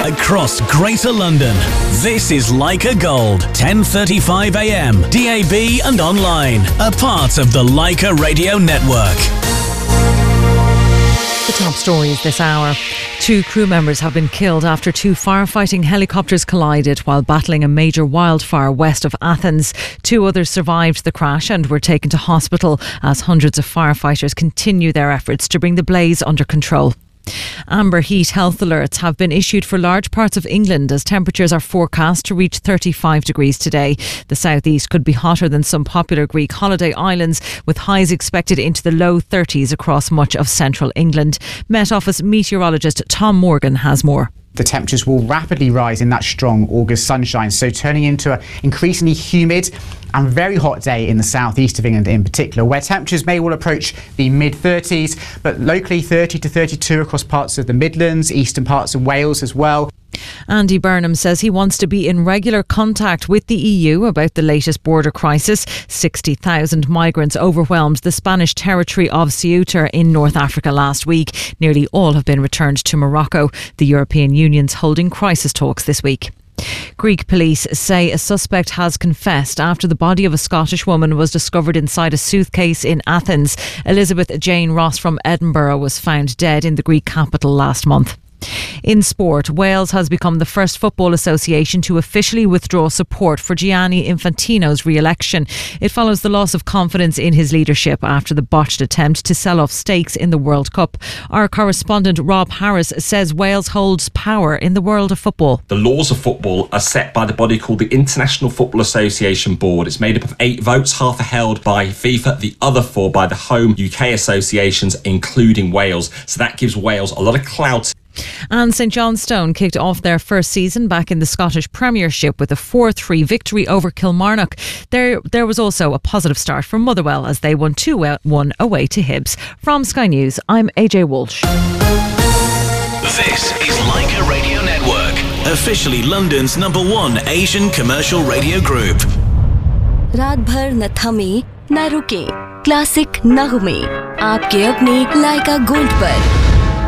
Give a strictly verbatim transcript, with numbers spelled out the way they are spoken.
across Greater London. This is Leica Gold, ten thirty-five a m, D A B and online. A part of the Leica Radio Network. The top stories this hour. Two crew members have been killed after two firefighting helicopters collided while battling a major wildfire west of Athens. Two others survived the crash and were taken to hospital as hundreds of firefighters continue their efforts to bring the blaze under control. Amber heat health alerts have been issued for large parts of England as temperatures are forecast to reach thirty-five degrees today. The southeast could be hotter than some popular Greek holiday islands, with highs expected into the low thirties across much of central England. Met Office meteorologist Tom Morgan has more. The temperatures will rapidly rise in that strong August sunshine, so turning into an increasingly humid and very hot day in the southeast of England in particular, where temperatures may well approach the mid thirties, but locally thirty to thirty-two across parts of the Midlands, eastern parts of Wales as well. Andy Burnham says he wants to be in regular contact with the E U about the latest border crisis. sixty thousand migrants overwhelmed the Spanish territory of Ceuta in North Africa last week. Nearly all have been returned to Morocco. The European Union's holding crisis talks this week. Greek police say a suspect has confessed after the body of a Scottish woman was discovered inside a suitcase in Athens. Elizabeth Jane Ross from Edinburgh was found dead in the Greek capital last month. In sport, Wales has become the first football association to officially withdraw support for Gianni Infantino's re-election. It follows the loss of confidence in his leadership after the botched attempt to sell off stakes in the World Cup. Our correspondent Rob Harris says Wales holds power in the world of football. The laws of football are set by the body called the International Football Association Board. It's made up of eight votes, half are held by FIFA, the other four by the home U K associations, including Wales. So that gives Wales a lot of clout. And St Johnstone kicked off their first season back in the Scottish Premiership with a four three victory over Kilmarnock. There there was also a positive start for Motherwell as they won two one away to Hibs. From Sky News, I'm A J Walsh. This is Leica Radio Network, officially London's number one Asian commercial radio group. रात भर न थमे न रुके, classic नगमे आपके अपने लाइका gold पर।